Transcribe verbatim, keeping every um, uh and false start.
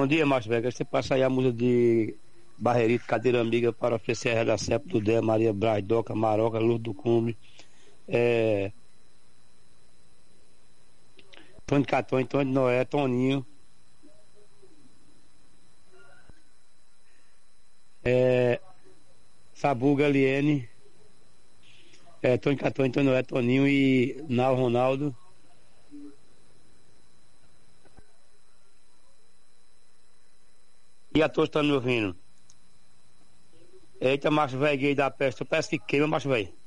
Bom dia, Márcio Vega. Você passa aí a música de Barreirito, Cadeira Amiga, para oferecer a Reda Sepo, Dudé, Maria Braz, Doca, Maroca, Luz do Cume, é... Tony Catões, Tony Noé, Toninho, é... Sabuga, Liene, é... Tony Catões, Tony Noé, Toninho e Nau Ronaldo. E a todos estão me ouvindo. Eita, macho velho, gay da peste, eu peço que queima, macho velho.